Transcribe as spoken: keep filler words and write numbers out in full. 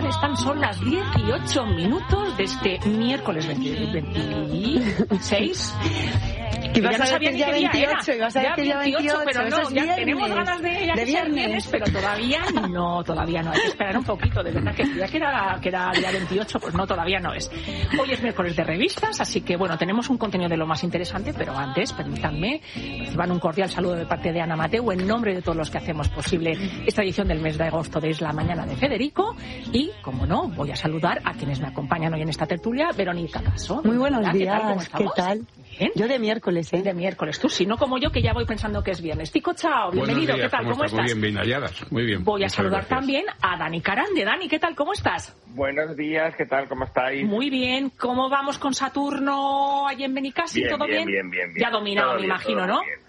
están, son las diez y ocho minutos de este miércoles veintiséis. Que vas ya no a sabía ver ni que qué día era. veintiocho, y vas a ver Ya que día veintiocho, pero eso no, es ya viernes. tenemos ganas de, ya de que sea viernes. viernes, pero todavía no, todavía no. Hay que esperar un poquito, de verdad que ya que era, que era día veintiocho, pues no, todavía no es. Hoy es miércoles de revistas, así que bueno, tenemos un contenido de lo más interesante, pero antes, permítanme, reciban un cordial saludo de parte de Ana Mateu en nombre de todos los que hacemos posible esta edición del mes de agosto de Es la Mañana de Federico, y, como no, voy a saludar a quienes me acompañan hoy en esta tertulia. Verónica Caso. Muy buenos Hola, días, ¿qué tal? ¿qué tal? Bien. Yo de miércoles, ¿eh? De miércoles, tú sí, no como yo, que ya voy pensando que es viernes. Tico, chao, bienvenido, días, ¿qué tal? ¿Cómo, ¿cómo estás? Muy bien, bien halladas, muy bien. Voy a Muchas saludar gracias. también a Dani Carande. Dani, ¿qué tal? ¿Cómo estás? Buenos días, ¿qué tal? ¿Cómo estáis? Muy bien. ¿Cómo vamos con Saturno allí en Benicassim? Bien, ¿Todo bien? bien, bien, bien, bien. Ya dominado, Todo me bien, imagino, todo ¿no? bien.